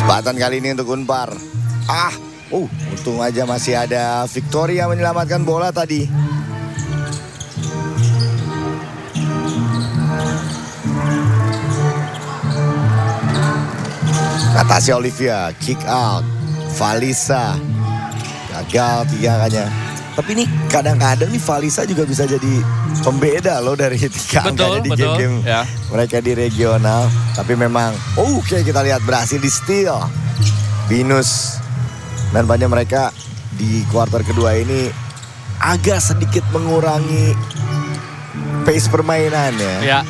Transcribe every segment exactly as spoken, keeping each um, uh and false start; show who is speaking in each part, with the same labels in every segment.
Speaker 1: Kesempatan kali ini untuk Unpar. Ah, uh, untung aja masih ada Victoria menyelamatkan bola tadi. Natasha Olivia, kick out. Valisa, gagal tiga angkanya. Tapi ini kadang-kadang nih Valisa juga bisa jadi pembeda loh dari tiga angkanya di game-game ya. Mereka di regional. Tapi memang, oh, oke okay, kita lihat berhasil di steal. Binus. Dan banyak mereka di kuarter kedua ini agak sedikit mengurangi pace permainan ya. Ya.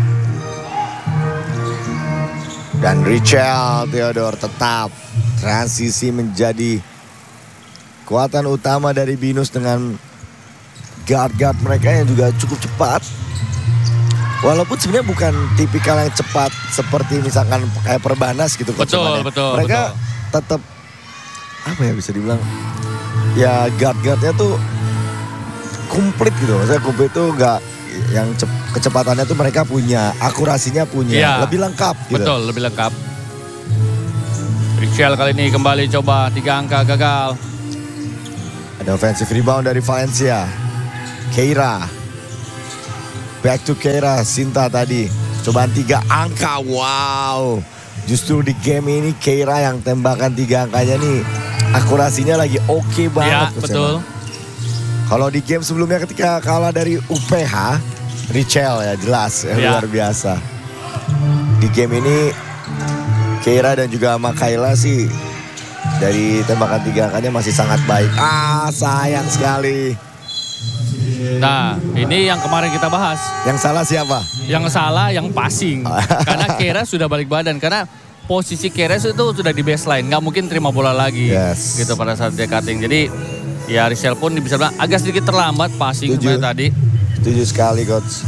Speaker 1: Dan Richelle Theodore tetap transisi menjadi kekuatan utama dari Binus dengan guard-guard mereka yang juga cukup cepat. Walaupun sebenarnya bukan tipikal yang cepat seperti misalkan kayak Perbanas gitu.
Speaker 2: Betul, betul.
Speaker 1: Mereka betul. Tetap apa ya bisa dibilang ya guard-guardnya tuh komplit gitu. Maksudnya komplit tuh nggak yang kecepatannya tuh mereka punya, akurasinya punya, ya, lebih lengkap gitu.
Speaker 2: Betul, lebih lengkap. Richelle kali ini kembali coba tiga angka gagal.
Speaker 1: Ada offensive rebound dari Valencia. Keira. Back to Keira. Sinta tadi. Cobaan tiga angka. Wow. Justru di game ini Keira yang tembakan tiga angkanya nih. Akurasinya lagi oke okay banget.
Speaker 2: Ya, betul.
Speaker 1: Kalau di game sebelumnya ketika kalah dari U P H. Richelle ya jelas. Ya. Luar biasa. Di game ini Keira dan juga Makaila sih. Dari tembakan tiga angkanya masih sangat baik. Ah, sayang sekali.
Speaker 2: Nah, ini yang kemarin kita bahas.
Speaker 1: Yang salah siapa?
Speaker 2: Yang salah yang passing. Karena Keira sudah balik badan. Karena posisi Keira itu sudah di baseline. Nggak mungkin terima bola lagi. Yes. Gitu pada saat dia cutting. Jadi, ya Richelle pun bisa bilang agak sedikit terlambat passing seperti tadi.
Speaker 1: Setuju sekali, Coach.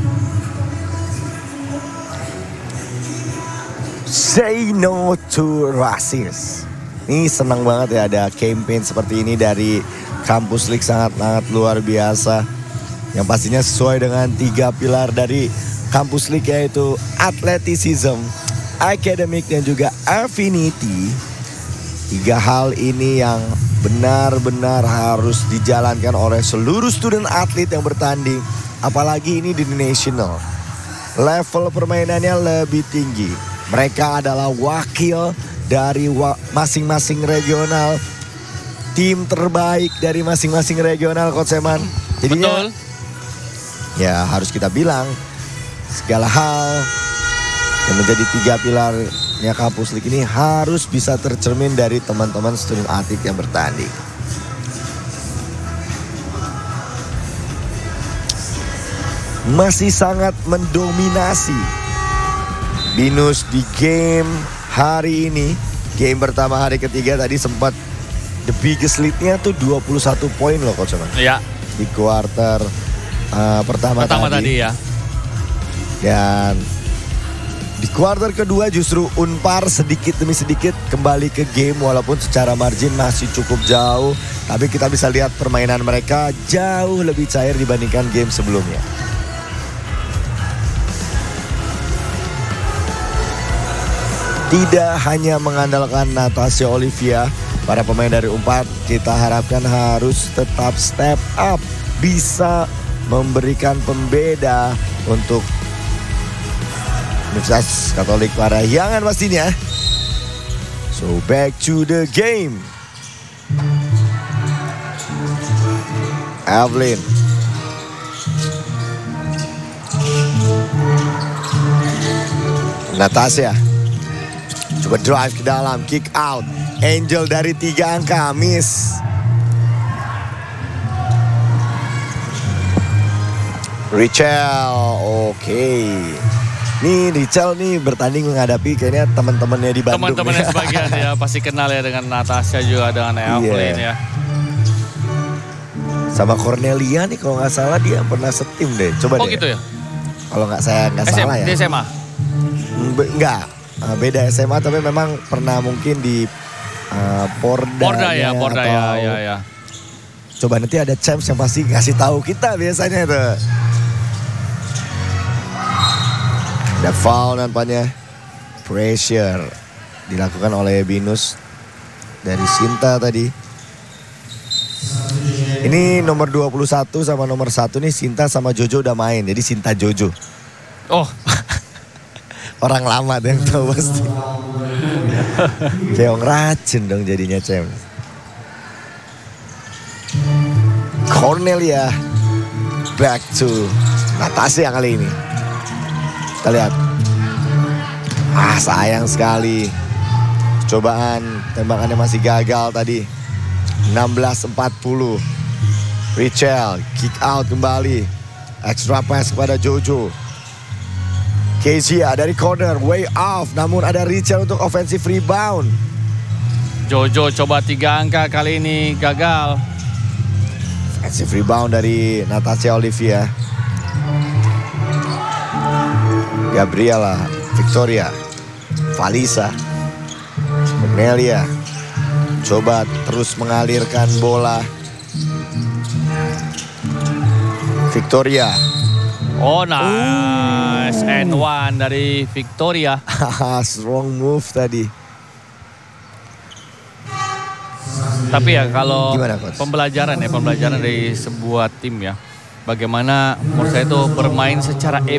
Speaker 1: Say no to racism. Ini senang banget ya ada campaign seperti ini dari Kampus League, sangat-sangat luar biasa. Yang pastinya sesuai dengan tiga pilar dari Kampus League, yaitu athleticism, academic, dan juga affinity. Tiga hal ini yang benar-benar harus dijalankan oleh seluruh student atlet yang bertanding. Apalagi ini di national. Level permainannya lebih tinggi. Mereka adalah wakil dari masing-masing regional, tim terbaik dari masing-masing regional, Coach Eman. Jadinya, betul. Ya harus kita bilang segala hal yang menjadi tiga pilarnya Kampus League ini harus bisa tercermin dari teman-teman student atlet yang bertanding. Masih sangat mendominasi Binus di game hari ini. Game pertama hari ketiga tadi sempat the biggest lead-nya tuh dua puluh satu poin loh Coach.
Speaker 2: Iya.
Speaker 1: Di kuarter uh, pertama,
Speaker 2: pertama
Speaker 1: tadi.
Speaker 2: tadi ya.
Speaker 1: Dan di kuarter kedua justru Unpar sedikit demi sedikit kembali ke game walaupun secara margin masih cukup jauh. Tapi kita bisa lihat permainan mereka jauh lebih cair dibandingkan game sebelumnya. Tidak hanya mengandalkan Natasha Olivia, para pemain dari Unpar kita harapkan harus tetap step up, bisa memberikan pembeda untuk Universitas Katolik Parahyangan pastinya. So back to the game. Evelyn. Natasha. Coba drive ke dalam, kick out. Angel dari tiga angka, miss. Richelle, oke. Okay. Nih Richelle nih bertanding menghadapi kayaknya teman-temannya di Bandung.
Speaker 2: Teman-temannya sebagian ya, pasti kenal ya dengan Natasha juga, dengan Evelyn yeah. ya.
Speaker 1: Sama Cornelia nih kalau nggak salah dia pernah setim deh. Coba
Speaker 2: oh,
Speaker 1: deh.
Speaker 2: gitu ya?
Speaker 1: Kalau nggak saya nggak salah ya.
Speaker 2: Di S M A?
Speaker 1: Enggak. Beda S M A tapi memang pernah mungkin di uh, Porda.
Speaker 2: Porda ya, Porda ya, ya, ya.
Speaker 1: Coba nanti ada champs yang pasti ngasih tahu kita biasanya itu. Ada foul nampaknya. Pressure. dilakukan oleh Binus dari Sinta tadi. Ini nomor dua puluh satu sama nomor satu nih, Sinta sama Jojo udah main. Jadi Sinta Jojo.
Speaker 2: Oh.
Speaker 1: Orang lama tuh yang tahu pasti. Keong racun dong jadinya Cem. Cornelia back to Natasha kali ini. Kita lihat. Ah, sayang sekali. Cobaan tembakannya masih gagal tadi. enam belas empat puluh. Richel kick out kembali. Extra pass kepada Jojo. Kezia dari corner way off. Namun ada Richel untuk offensive rebound.
Speaker 2: Jojo coba tiga angka kali ini gagal.
Speaker 1: Offensive rebound dari Natasha Olivia. Gabriela Victoria. Valisa. Cornelia coba terus mengalirkan bola. Victoria.
Speaker 2: Oh nice. Uh. And one dari Victoria.
Speaker 1: Strong move tadi.
Speaker 2: Tapi ya kalau
Speaker 1: Gimana,
Speaker 2: pembelajaran ya, pembelajaran dari sebuah tim ya. Bagaimana menurut saya itu bermain secara